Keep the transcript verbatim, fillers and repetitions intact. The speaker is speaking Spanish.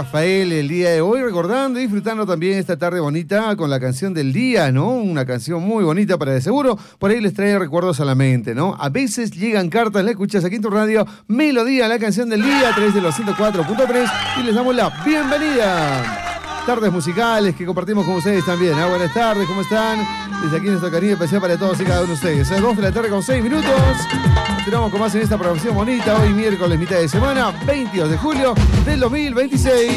Rafael el día de hoy, recordando y disfrutando también esta tarde bonita con la canción del día, ¿no? Una canción muy bonita para de seguro, por ahí les trae recuerdos a la mente, ¿no? A veces llegan cartas, la escuchas aquí en tu radio, Melodía, la canción del día, a través de los ciento cuatro punto tres, y les damos la bienvenida. Tardes musicales que compartimos con ustedes también, ¿eh? Buenas tardes, ¿cómo están? Desde aquí nuestro cariño especial para todos y cada uno de ustedes. A las dos de la tarde con seis minutos. Continuamos con más en esta programación bonita. Hoy miércoles, mitad de semana, veintidós de julio del dos mil veintiséis.